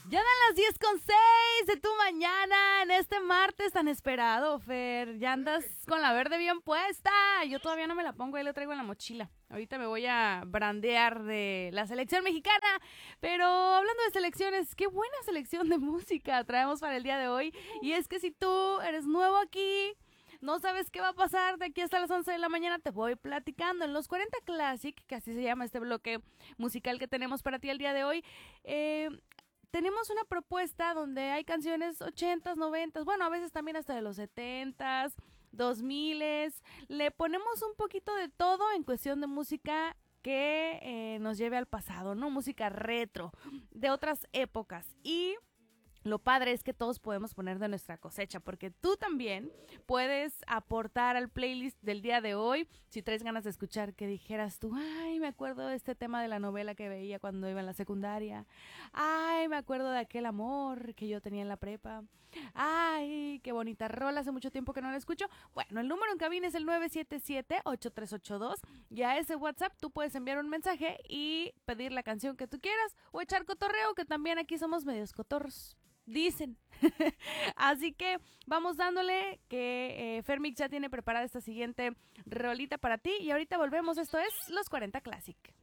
Ya dan las 10:06 de tu mañana en este martes tan esperado, Fer. Ya andas con la verde bien puesta. Yo todavía no me la pongo, ahí la traigo en la mochila. Ahorita me voy a brandear de la selección mexicana. Pero hablando de selecciones, qué buena selección de música traemos para el día de hoy. Y es que si tú eres nuevo aquí, no sabes qué va a pasar de aquí hasta las 11 de la mañana, te voy platicando. En los 40 Classic, que así se llama este bloque musical que tenemos para ti el día de hoy, tenemos una propuesta donde hay canciones 80s, 90s, bueno, a veces también hasta de los 70s, 2000s. Le ponemos un poquito de todo en cuestión de música que nos lleve al pasado, ¿no? Música retro, de otras épocas. Y lo padre es que todos podemos poner de nuestra cosecha, porque tú también puedes aportar al playlist del día de hoy. Si traes ganas de escuchar que dijeras tú, ay, me acuerdo de este tema de la novela que veía cuando iba en la secundaria. Ay, me acuerdo de aquel amor que yo tenía en la prepa. Ay, qué bonita rola, hace mucho tiempo que no la escucho. Bueno, el número en cabina es el 977-8382 y a ese WhatsApp tú puedes enviar un mensaje y pedir la canción que tú quieras o echar cotorreo, que también aquí somos medios cotorros. Dicen. Así que vamos dándole que Fermix ya tiene preparada esta siguiente rolita para ti y ahorita volvemos. Esto es Los 40 Classic.